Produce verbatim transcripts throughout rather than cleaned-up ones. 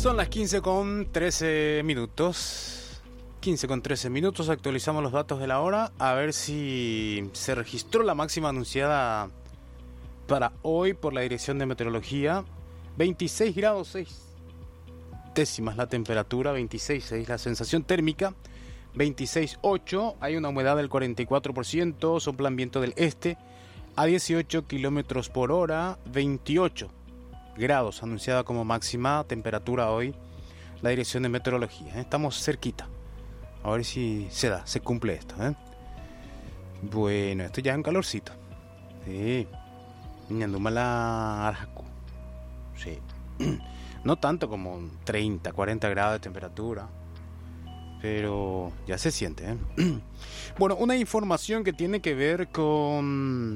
Son las quince con trece minutos. quince con trece minutos, actualizamos los datos de la hora. A ver si se registró la máxima anunciada para hoy por la Dirección de Meteorología. veintiséis grados seis décimas la temperatura, veintiséis punto seis la sensación térmica, veintiséis punto ocho. Hay una humedad del cuarenta y cuatro por ciento, sopla viento del este a dieciocho kilómetros por hora, veintiocho grados anunciada como máxima temperatura hoy la Dirección de Meteorología. Estamos cerquita. A ver si se da, se cumple esto, ¿eh? Bueno, esto ya es un calorcito. Sí. Ñandumala Arjacu. Sí. No tanto como treinta, cuarenta grados de temperatura, pero ya se siente, ¿eh? Bueno, una información que tiene que ver con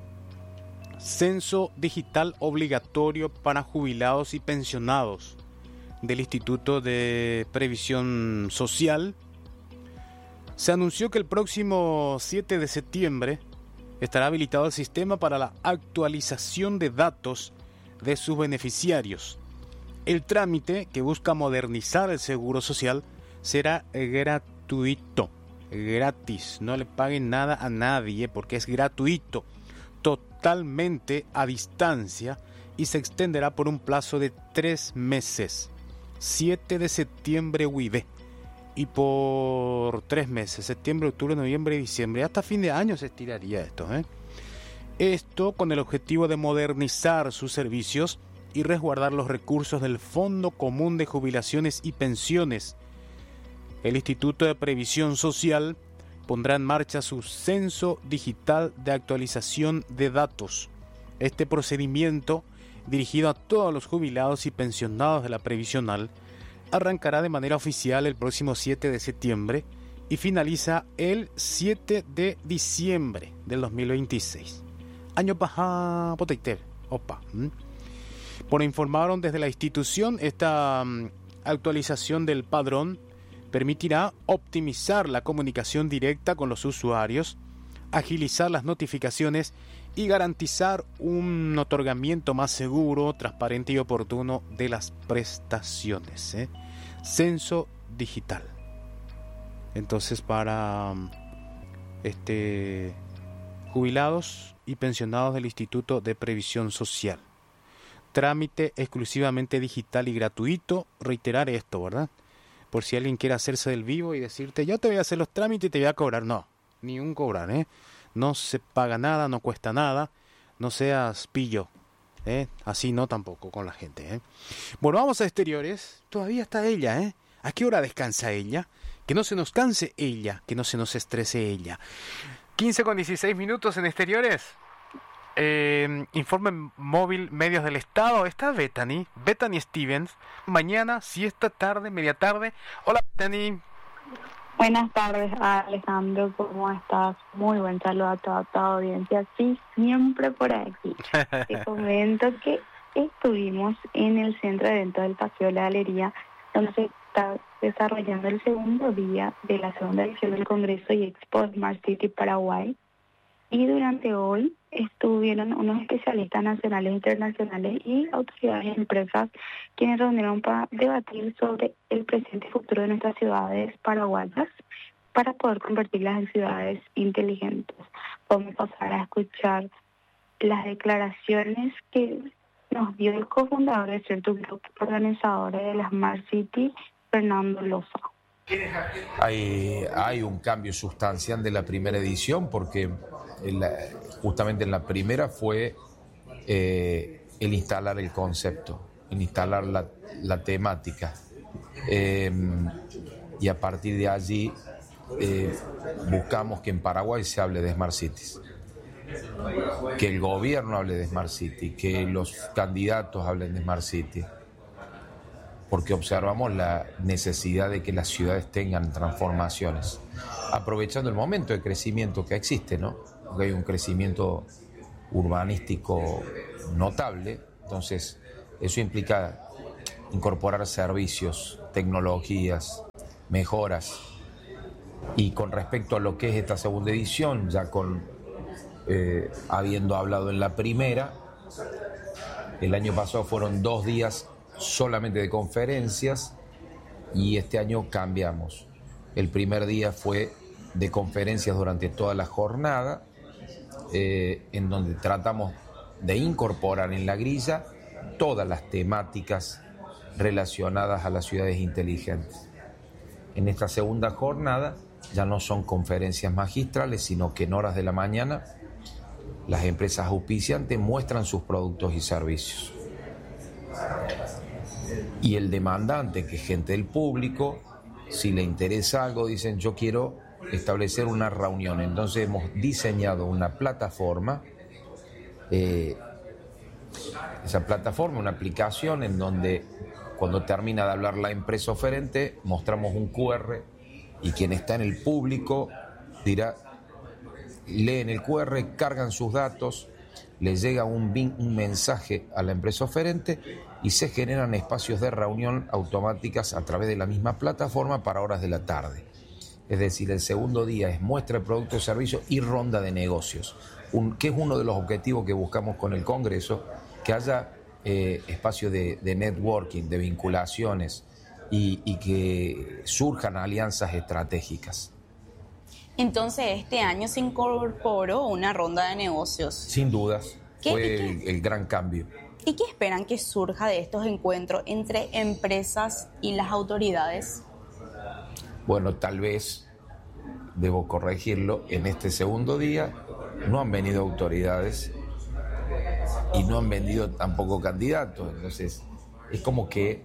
censo digital obligatorio para jubilados y pensionados del Instituto de Previsión Social. Se anunció que el próximo siete de septiembre estará habilitado el sistema para la actualización de datos de sus beneficiarios. El trámite, que busca modernizar el seguro social, será gratuito, gratis, no le paguen nada a nadie porque es gratuito, totalmente a distancia y se extenderá por un plazo de tres meses, siete de septiembre U I B, y por tres meses, septiembre, octubre, noviembre y diciembre, hasta fin de año se estiraría esto, ¿eh? Esto con el objetivo de modernizar sus servicios y resguardar los recursos del Fondo Común de Jubilaciones y Pensiones. El Instituto de Previsión Social pondrá en marcha su censo digital de actualización de datos. Este procedimiento, dirigido a todos los jubilados y pensionados de la previsional, arrancará de manera oficial el próximo siete de septiembre y finaliza el siete de diciembre del dos mil veintiséis. Año paja poteiter. Opa. Por informaron desde la institución, esta um, actualización del padrón permitirá optimizar la comunicación directa con los usuarios, agilizar las notificaciones y garantizar un otorgamiento más seguro, transparente y oportuno de las prestaciones, ¿eh? Censo digital. Entonces, para este, jubilados y pensionados del Instituto de Previsión Social. Trámite exclusivamente digital y gratuito. Reiterar esto, ¿verdad? Por si alguien quiere hacerse del vivo y decirte, yo te voy a hacer los trámites y te voy a cobrar. No, ni un cobrar, ¿eh? No se paga nada, no cuesta nada. No seas pillo, ¿eh? Así no tampoco con la gente, ¿eh? Bueno, vamos a exteriores. Todavía está ella, ¿eh? ¿A qué hora descansa ella? Que no se nos canse ella, que no se nos estrese ella. quince con dieciséis minutos en exteriores. Eh, informe móvil medios del estado. Está Bethany, Bethany Stevens. Mañana, siesta, tarde, media tarde. Hola, Bethany. Buenas tardes, Alejandro. ¿Cómo estás? Muy buen saludo a toda tu audiencia. Sí, siempre por aquí. Te comento que estuvimos en el centro de eventos del Paseo de la Galería, donde se está desarrollando el segundo día de la segunda edición del Congreso y Expo Smart City Paraguay. Y durante hoy estuvieron unos especialistas nacionales e internacionales y autoridades y empresas quienes reunieron para debatir sobre el presente y futuro de nuestras ciudades paraguayas para poder convertirlas en ciudades inteligentes. Vamos a pasar a escuchar las declaraciones que nos dio el cofundador de cierto grupo organizador de la Smart City, Fernando Loza. Hay, hay un cambio sustancial de la primera edición porque en la, justamente en la primera fue eh, el instalar el concepto, el instalar la, la temática eh, y a partir de allí eh, buscamos que en Paraguay se hable de Smart Cities, que el gobierno hable de Smart City, que los candidatos hablen de Smart City, porque observamos la necesidad de que las ciudades tengan transformaciones, aprovechando el momento de crecimiento que existe, ¿no? Porque hay un crecimiento urbanístico notable, entonces eso implica incorporar servicios, tecnologías, mejoras. Y con respecto a lo que es esta segunda edición, ya con eh, habiendo hablado en la primera, el año pasado fueron dos días solamente de conferencias y este año cambiamos. El primer día fue de conferencias durante toda la jornada, eh, en donde tratamos de incorporar en la grilla todas las temáticas relacionadas a las ciudades inteligentes. En esta segunda jornada ya no son conferencias magistrales, sino que en horas de la mañana las empresas auspiciantes muestran sus productos y servicios. Y el demandante, que es gente del público, si le interesa algo, dicen yo quiero establecer una reunión. Entonces hemos diseñado una plataforma, eh, esa plataforma, una aplicación en donde cuando termina de hablar la empresa oferente, mostramos un cu erre y quien está en el público dirá, leen el cu erre, cargan sus datos, les llega un, un mensaje a la empresa oferente y se generan espacios de reunión automáticas a través de la misma plataforma para horas de la tarde. Es decir, el segundo día es muestra de producto y servicio y ronda de negocios, un, que es uno de los objetivos que buscamos con el Congreso, que haya eh, espacios de, de networking, de vinculaciones y, y que surjan alianzas estratégicas. Entonces, este año se incorporó una ronda de negocios. Sin dudas, fue el, el gran cambio. ¿Y qué esperan que surja de estos encuentros entre empresas y las autoridades? Bueno, tal vez, debo corregirlo, en este segundo día no han venido autoridades y no han venido tampoco candidatos. Entonces, es como que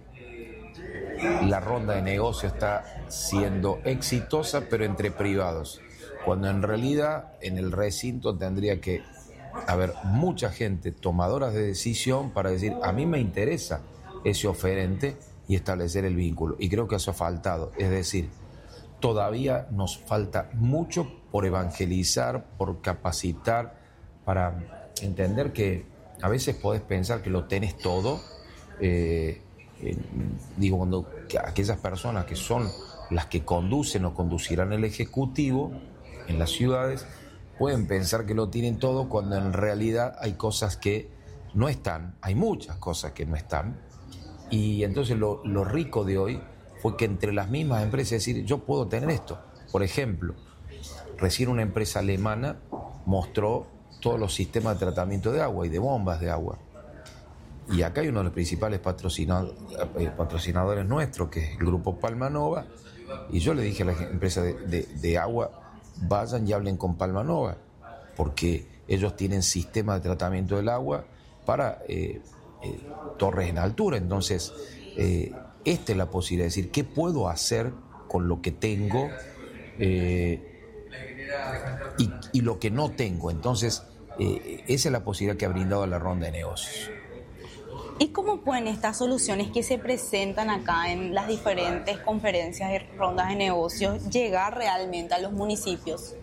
la ronda de negocio está siendo exitosa, pero entre privados, cuando en realidad en el recinto tendría que haber mucha gente tomadora de decisión para decir, a mí me interesa ese oferente y establecer el vínculo. Y creo que eso ha faltado. Es decir, todavía nos falta mucho por evangelizar, por capacitar, para entender que a veces podés pensar que lo tenés todo. Eh, eh, digo, cuando que aquellas personas que son las que conducen o conducirán el ejecutivo en las ciudades pueden pensar que lo tienen todo, cuando en realidad hay cosas que no están, hay muchas cosas que no están. Y entonces lo, lo rico de hoy fue que entre las mismas empresas, es decir, yo puedo tener esto. Por ejemplo, recién una empresa alemana mostró todos los sistemas de tratamiento de agua y de bombas de agua. Y acá hay uno de los principales patrocinadores, eh, patrocinadores nuestros, que es el grupo Palmanova, y yo le dije a la empresa de, de, de agua, vayan y hablen con Palmanova, porque ellos tienen sistemas de tratamiento del agua para eh, eh, torres en altura. Entonces, eh, esta es la posibilidad de decir, ¿qué puedo hacer con lo que tengo eh, y, y lo que no tengo? Entonces, eh, esa es la posibilidad que ha brindado la ronda de negocios. ¿Y cómo pueden estas soluciones que se presentan acá en las diferentes conferencias y rondas de negocios llegar realmente a los municipios?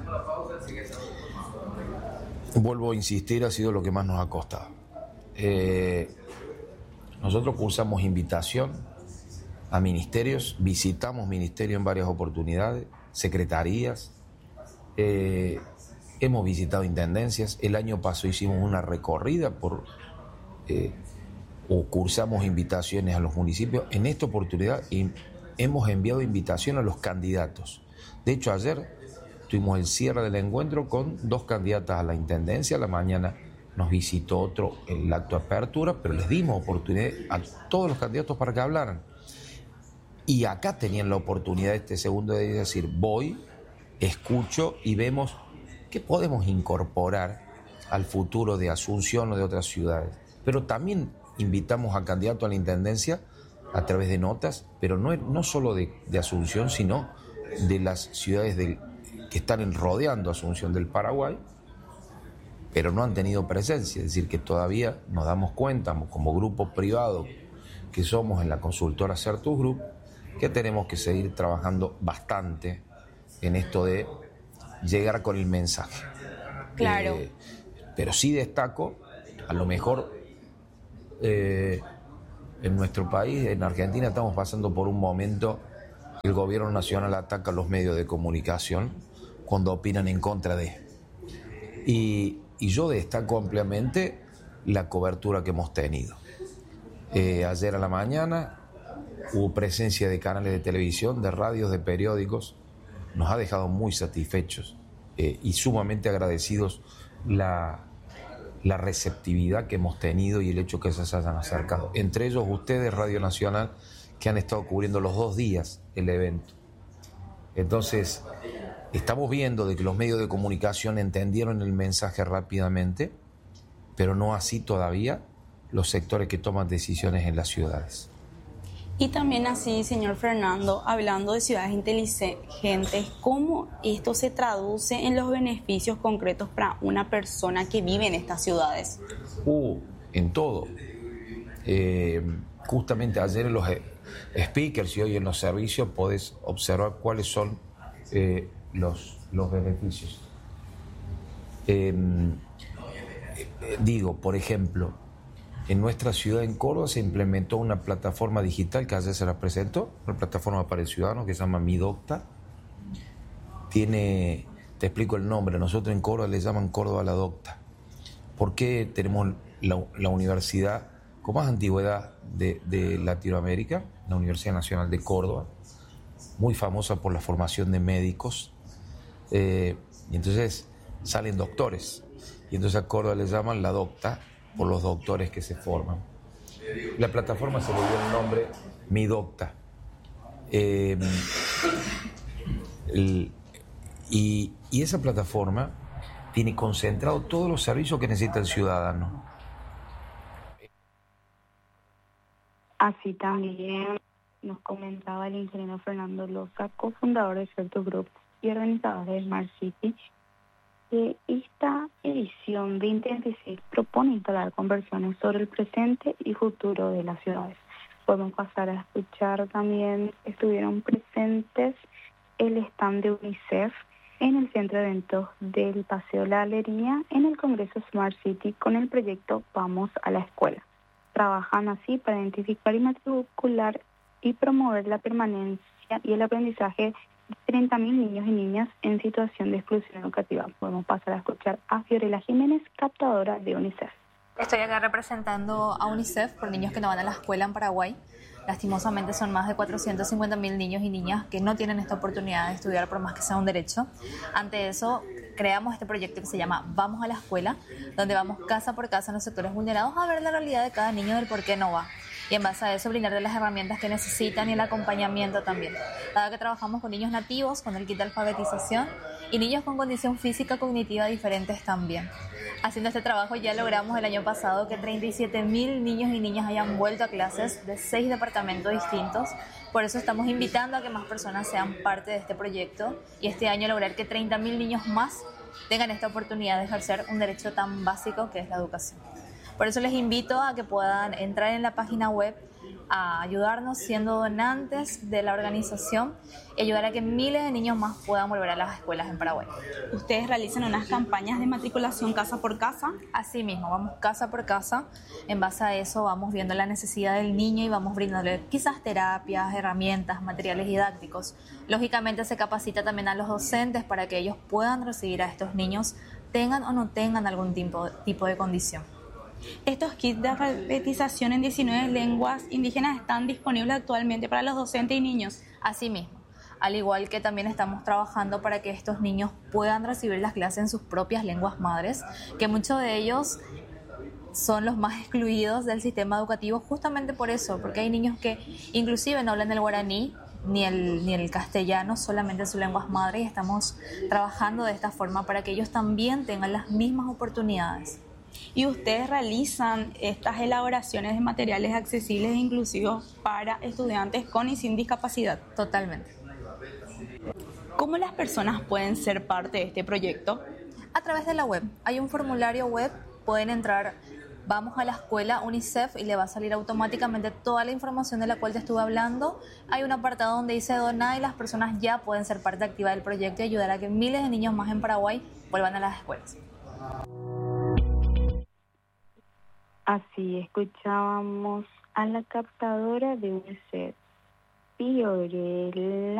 Vuelvo a insistir, ha sido lo que más nos ha costado. Eh, nosotros cursamos invitación a ministerios, visitamos ministerios en varias oportunidades, secretarías, eh, hemos visitado intendencias. El año pasado hicimos una recorrida por... Eh, o cursamos invitaciones a los municipios. En esta oportunidad hemos enviado invitación a los candidatos. De hecho, ayer tuvimos el cierre del encuentro con dos candidatas a la intendencia. A la mañana nos visitó otro en el acto de apertura, pero les dimos oportunidad a todos los candidatos para que hablaran. Y acá tenían la oportunidad este segundo día de decir, voy, escucho y vemos qué podemos incorporar al futuro de Asunción o de otras ciudades. Pero también invitamos a candidatos a la intendencia a través de notas, pero no, no solo de, de Asunción, sino de las ciudades del, que están rodeando Asunción del Paraguay, pero no han tenido presencia. Es decir, que todavía nos damos cuenta, como grupo privado que somos en la consultora Certus Group, que tenemos que seguir trabajando bastante en esto de llegar con el mensaje. Claro. Eh, pero sí destaco, a lo mejor... Eh, en nuestro país, en Argentina, estamos pasando por un momento que el gobierno nacional ataca a los medios de comunicación cuando opinan en contra de. Y, y yo destaco ampliamente la cobertura que hemos tenido. Eh, ayer a la mañana hubo presencia de canales de televisión, de radios, de periódicos. Nos ha dejado muy satisfechos eh, y sumamente agradecidos la, la receptividad que hemos tenido y el hecho que se hayan acercado. Entre ellos ustedes, Radio Nacional, que han estado cubriendo los dos días el evento. Entonces, estamos viendo de que los medios de comunicación entendieron el mensaje rápidamente, pero no así todavía los sectores que toman decisiones en las ciudades. Y también así, señor Fernando, hablando de ciudades inteligentes, ¿cómo esto se traduce en los beneficios concretos para una persona que vive en estas ciudades? Uh, en todo. Eh, justamente ayer en los speakers y hoy en los servicios podés observar cuáles son eh, los, los beneficios. Eh, eh, digo, por ejemplo, en nuestra ciudad, en Córdoba, se implementó una plataforma digital que ayer se la presentó, una plataforma para el ciudadano que se llama Mi Docta. Tiene, te explico el nombre, nosotros en Córdoba le llaman Córdoba la Docta. ¿Por qué tenemos la, la universidad con más antigüedad de, de Latinoamérica, la Universidad Nacional de Córdoba, muy famosa por la formación de médicos? Eh, y entonces salen doctores, y entonces a Córdoba le llaman la Docta, por los doctores que se forman. La plataforma se le dio el nombre Mi Docta. Eh, el, y, y esa plataforma tiene concentrado todos los servicios que necesita el ciudadano. Así también nos comentaba el ingeniero Fernando Loza, cofundador de Certo Group y organizador de Smart City, que esta edición veinte veintiséis propone instalar conversaciones sobre el presente y futuro de las ciudades. Podemos pasar a escuchar también, estuvieron presentes el stand de UNICEF en el centro de eventos del Paseo La Galería en el Congreso Smart City con el proyecto Vamos a la Escuela. Trabajan así para identificar y matricular y promover la permanencia y el aprendizaje treinta mil niños y niñas en situación de exclusión educativa. Podemos pasar a escuchar a Fiorella Jiménez, captadora de UNICEF. Estoy acá representando a UNICEF por niños que no van a la escuela en Paraguay. Lastimosamente son más de cuatrocientos cincuenta mil niños y niñas que no tienen esta oportunidad de estudiar por más que sea un derecho. Ante eso, creamos este proyecto que se llama Vamos a la Escuela, donde vamos casa por casa en los sectores vulnerados a ver la realidad de cada niño del por qué no va. Y en base a eso brindarles las herramientas que necesitan y el acompañamiento también. Dado que trabajamos con niños nativos, con el kit de alfabetización y niños con condición física cognitiva diferentes también. Haciendo este trabajo ya logramos el año pasado que treinta y siete mil niños y niñas hayan vuelto a clases de seis departamentos distintos. Por eso estamos invitando a que más personas sean parte de este proyecto y este año lograr que treinta mil niños más tengan esta oportunidad de ejercer un derecho tan básico que es la educación. Por eso les invito a que puedan entrar en la página web a ayudarnos siendo donantes de la organización y ayudar a que miles de niños más puedan volver a las escuelas en Paraguay. ¿Ustedes realizan unas campañas de matriculación casa por casa? Así mismo, vamos casa por casa. En base a eso vamos viendo la necesidad del niño y vamos brindándole quizás terapias, herramientas, materiales didácticos. Lógicamente se capacita también a los docentes para que ellos puedan recibir a estos niños, tengan o no tengan algún tipo, tipo de condición. Estos kits de alfabetización en diecinueve lenguas indígenas están disponibles actualmente para los docentes y niños. Así mismo, al igual que también estamos trabajando para que estos niños puedan recibir las clases en sus propias lenguas madres, que muchos de ellos son los más excluidos del sistema educativo justamente por eso, porque hay niños que inclusive no hablan el guaraní ni el, ni el castellano, solamente sus lenguas madres, y estamos trabajando de esta forma para que ellos también tengan las mismas oportunidades. Y ustedes realizan estas elaboraciones de materiales accesibles e inclusivos para estudiantes con y sin discapacidad. Totalmente. ¿Cómo las personas pueden ser parte de este proyecto? A través de la web. Hay un formulario web, pueden entrar, vamos a la escuela UNICEF y le va a salir automáticamente toda la información de la cual te estuve hablando. Hay un apartado donde dice donar y las personas ya pueden ser parte activa del proyecto y ayudar a que miles de niños más en Paraguay vuelvan a las escuelas. Así escuchábamos a la captadora de UNICEF, Fiorella